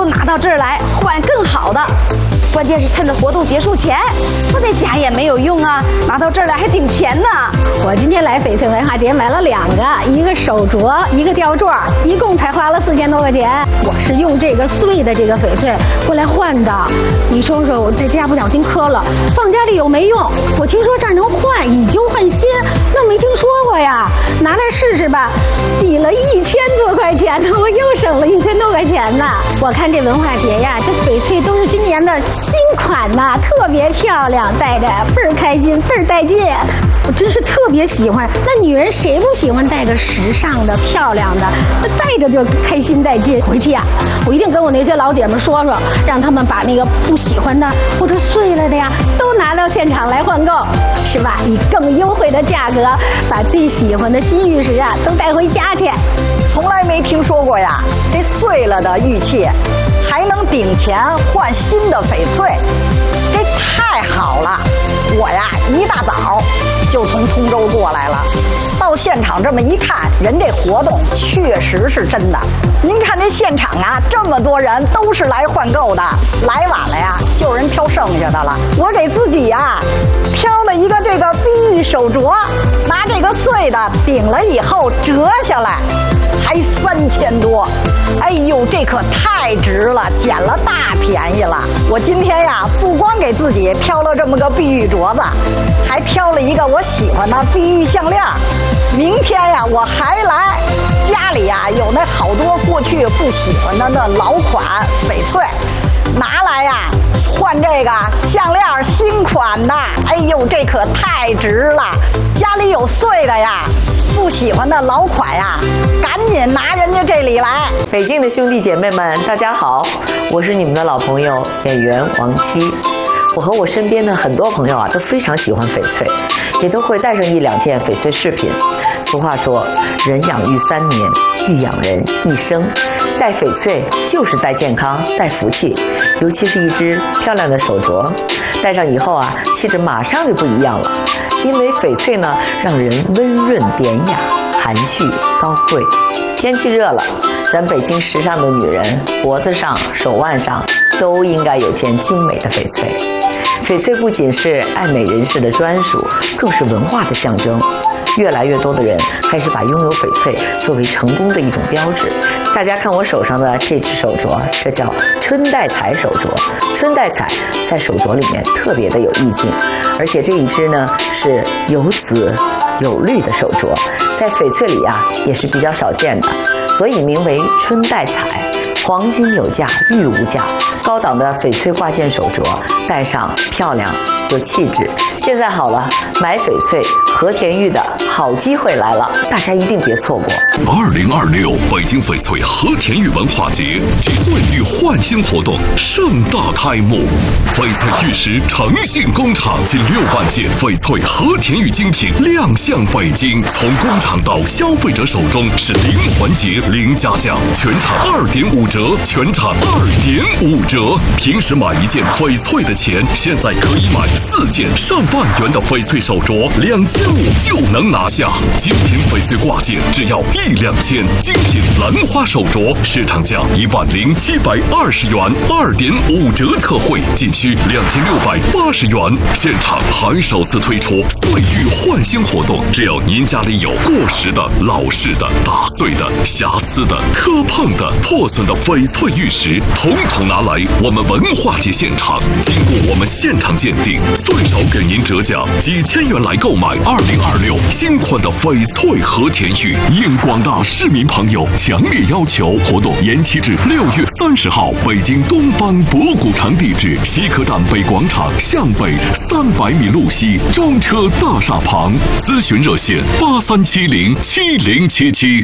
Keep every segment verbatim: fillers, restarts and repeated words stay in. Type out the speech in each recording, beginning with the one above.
拿到这儿来换更好的。关键是趁着活动结束前，不在家也没有用啊，拿到这儿来还顶钱呢。 我今天来翡翠文化节买了两个，一个手镯，一个吊坠，一共才花了四千多块钱。我是用这个碎的这个翡翠过来换的。你说说，我在家不小心磕了，放家里又没用。我听说这儿能换，以旧换新，那没听说过呀。拿来试试吧，抵了一千多块钱呢，我又省了一千多块钱呢。我看这文化节呀，这翡翠都是今年的新款呐，特别漂亮，戴着倍儿开心，倍儿带劲。我真是特别喜欢。那女人谁不喜欢戴个时尚的、漂亮的？那戴着就开心带劲。回去呀、啊，我一定跟我那些老姐们说说，让他们把那个不喜欢的或者碎了的呀，都拿到现场来换购，是吧？以更优惠的价格，把最喜欢的新玉石啊都带回家去。 从来没听说过呀，这碎了的玉器还能顶钱换新的翡翠，这太好了！我呀一大早就从通州过来了，到现场这么一看，人这活动确实是真的。您看这现场啊，这么多人都是来换购的，来晚了呀，就有人挑剩下的了。我给自己呀挑了一个这个碧玉手镯，拿这个碎的顶了以后折下来，才三千多。哎呦，这可太值了，捡了大便宜了。我今天呀，不光给自己挑了这么个碧玉镯子，还挑了一个我喜欢的碧玉项链。明天呀，我还来，家里呀有那好多过去不喜欢的那老款翡翠，拿来呀换这个项链新款的。哎呦，这可太值了！家里有碎的呀，不喜欢的老款呀，赶紧拿人家这里来。 北京的兄弟姐妹们，大家好，我是你们的老朋友演员王姬。我和我身边的很多朋友啊，都非常喜欢翡翠，也都会带上一两件翡翠饰品。俗话说，人养玉三年，玉养人一生。戴翡翠就是带健康、带福气，尤其是一只漂亮的手镯，戴上以后啊，气质马上就不一样了。因为翡翠呢，让人温润典雅、含蓄高贵。天气热了，咱北京时尚的女人脖子上、手腕上都应该有件精美的翡翠。翡翠不仅是爱美人士的专属，更是文化的象征。越来越多的人开始把拥有翡翠作为成功的一种标志。大家看我手上的这只手镯，这叫春带彩手镯。春带彩在手镯里面特别的有意境，而且这一只呢是有紫有绿的手镯，在翡翠里啊也是比较少见的，所以名为春带彩。黄金有价，玉无价，高档的翡翠挂件手镯，戴上漂亮有气质。现在好了，买翡翠和田玉的好机会来了，大家一定别错过。 二零二六北京翡翠和田玉文化节及岁玉焕新活动盛大开幕，翡翠玉石诚信工厂近六万件翡翠和田玉精品亮相北京，从工厂到消费者手中是零环节零加价，全场二点五折，全场二点五折。平时买一件翡翠的钱，现在可以买四件上万元的翡翠手镯，两千五就能拿下。精品翡翠挂件只要一两千，精品兰花手镯市场价一万零七百二十元，二点五折特惠，仅需两千六百八十元。现场还首次推出岁玉焕新活动，只要您家里有过时的、老式的、打碎的、瑕疵的、磕碰的、破损的翡翠玉石，统统拿来我们文化节现场，经过我们现场鉴定，最少给您折价几千元来购买二零二六新款的翡翠和田玉。应广大市民朋友强烈要求，活动延期至六月三十号。北京东方博古城地址：西客站北广场向北三百米路西中车大厦旁。咨询热线：八三七零七零七七。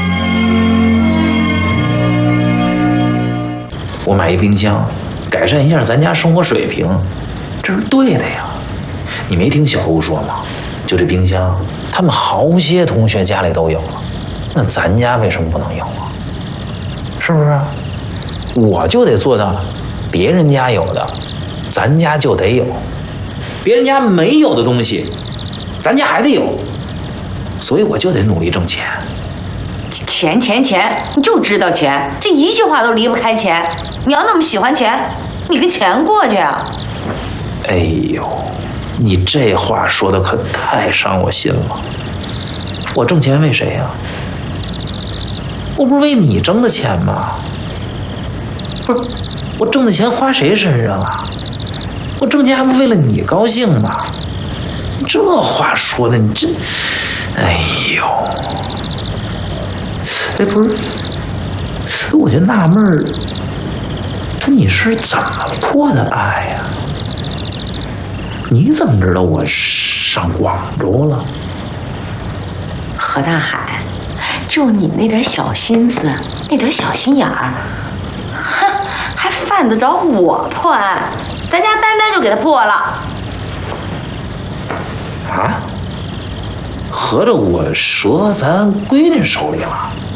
我买一冰箱，改善一下咱家生活水平，这是对的呀。你没听小欧说吗？就这冰箱，他们好些同学家里都有了，那咱家为什么不能有啊？是不是？我就得做到，别人家有的，咱家就得有；别人家没有的东西，咱家还得有。所以我就得努力挣钱。 钱钱钱，你就知道钱，这一句话都离不开钱。 你要那么喜欢钱，你跟钱过去啊！ 哎呦，你这话说的可太伤我心了。我挣钱为谁呀？我不是为你挣的钱吗？不是，我挣的钱花谁身上啊？我挣钱还不为了你高兴吗？这话说的，你这，哎呦，哎，不是，我就纳闷儿，他你是怎么破的爱呀？你怎么知道我上广州了？ 何大海，就你那点小心思，那点小心眼儿，哼，还犯得着我破案？咱家单单就给他破了。 啊？合着我折咱闺女手里了？